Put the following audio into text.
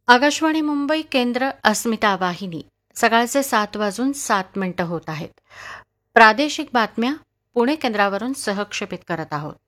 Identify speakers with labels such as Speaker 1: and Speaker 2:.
Speaker 1: आकाशवाणी मुंबई केंद्र अस्मिता वाहिनी सकाळचे 7:07 होत आहेत. प्रादेशिक बातम्या पुणे केंद्रावरून सहक्षेपित करत आहोत.